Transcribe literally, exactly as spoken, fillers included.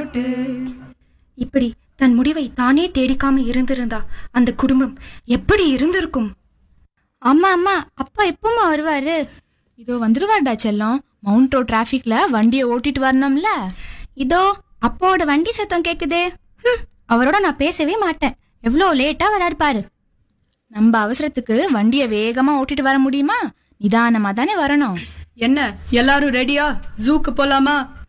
Road. இப்படி தன் முடிவை தானே தேடிக்காம இருந்திருந்தா அந்த குடும்பம் எப்படி இருந்திருக்கும்? அம்மா அம்மா அப்பா எப்பமா வருவாரு? இதோ வந்துருவாடா செல்லம். மவுண்ட் ரோட் டிராபிக்ல வண்டியை ஓட்டிட்டு வரணும்ல. இதோ அப்பாவோட வண்டி சத்தம் கேக்குதே. அவரோட நான் பேசவே மாட்டேன். எவ்வளோ லேட்டா வராரு பாரு. நம்ம அவசரத்துக்கு வண்டியை வேகமா ஓட்டிட்டு வர முடியுமா? நிதானமா தானே வரணும். என்ன எல்லாரும் ரெடியா? ஜூக்கு போலாமா?